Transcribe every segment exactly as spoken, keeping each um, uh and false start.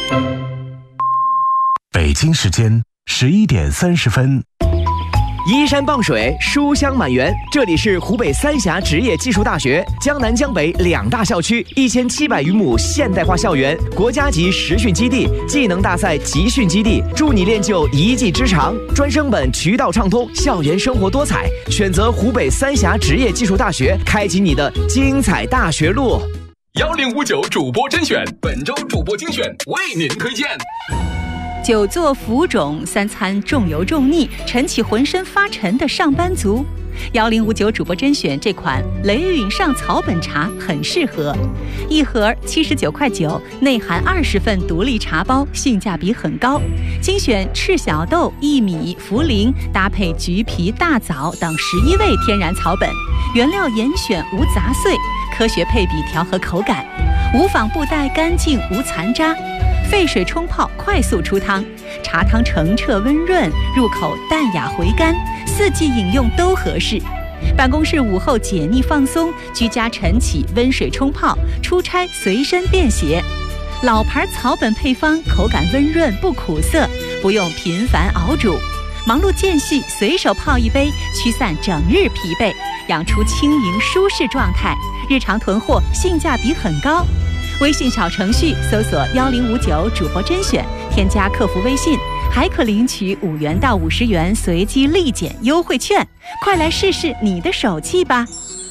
北京时间十一点三十分。 依山傍水，书香满园。这里是湖北三峡职业技术大学，江南江北两大校区，一千七百余亩现代化校园，国家级实训基地，技能大赛集训基地，助你练就一技之长。专升本渠道畅通，校园生活多彩。选择湖北三峡职业技术大学，开启你的精彩大学路。 幺零五九主播甄选，本周主播精选为您推荐。 久坐浮肿，三餐重油重腻，晨起浑身发沉的上班族，幺零五九主播甄选这款雷允上草本茶很适合。一盒七十九块九，内含二十份独立茶包，性价比很高。精选赤小豆、薏米、茯苓，搭配橘皮、大枣等十一味天然草本，原料严选无杂碎，科学配比调和口感，无纺布袋干净无残渣。沸水冲泡，快速出汤，茶汤澄澈温润，入口淡雅回甘，四季饮用都合适。办公室午后解腻放松，居家晨起温水冲泡，出差随身便携。老牌草本配方，口感温润不苦涩，不用频繁熬煮。忙碌间隙随手泡一杯，驱散整日疲惫，养出轻盈舒适状态。日常囤货，性价比很高。微信小程序搜索幺零五九主播甄选，添加客服微信，还可领取五元到五十元随机立减优惠券。快来试试你的手气吧！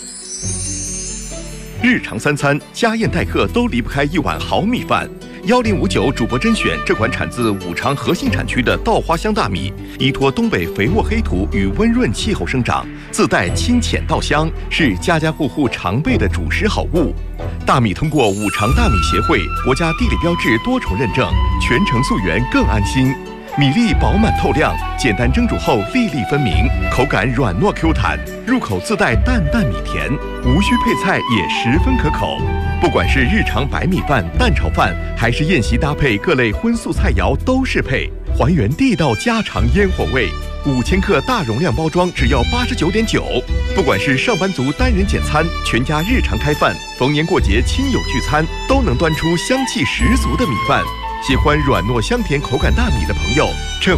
日常三餐，家宴待客都离不开一碗好米饭。幺零五九主播甄选这款产自五常核心产区的稻花香大米，依托东北肥沃黑土与温润气候生长，自带清浅稻香，是家家户户常备的主食好物。大米通过五常大米协会国家地理标志多重认证，全程溯源更安心。米粒饱满透亮，简单蒸煮后粒粒分明，口感软糯 Q 弹，入口自带淡淡米甜，无需配菜也十分可口。不管是日常白米饭、蛋炒饭，还是宴席搭配各类荤素菜肴都适配，还原地道家常烟火味。五千克大容量包装只要八十九点九。不管是上班族单人简餐，全家日常开饭，逢年过节亲友聚餐，都能端出香气十足的米饭。喜欢软糯香甜口感大米的朋友，趁